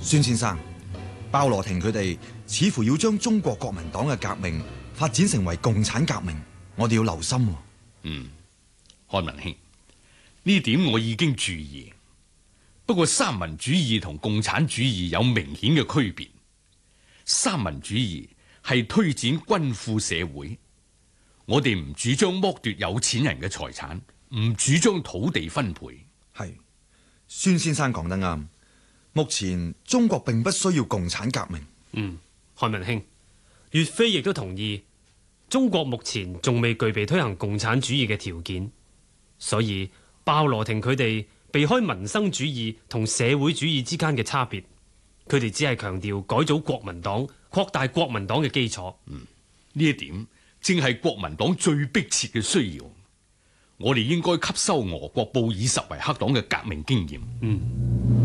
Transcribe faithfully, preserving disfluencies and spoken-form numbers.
孫先生，鮑羅廷佢哋似乎要將中國國民黨嘅革命發展成為共產革命，我哋要留心。 嗯，漢文兄，呢點我已經注意。不過三民主義同共產主義有明顯嘅區別。三民主義係推展均富社會，我哋唔主張剝奪有錢人嘅財產，唔主張土地分配。 係，孫先生講得啱。目前中國並不需要共產革命。 嗯，漢文兄，岳飛亦都同意，中國目前仲未具備推行共產主義嘅條件，所以鮑羅廷佢哋避開民生主義同社會主義之間嘅差別，佢哋只係強調改組國民黨、擴大國民黨嘅基礎。 嗯，呢一點正係國民黨最迫切嘅需要。我哋應該吸收俄國布爾什維克黨嘅革命經驗。 嗯。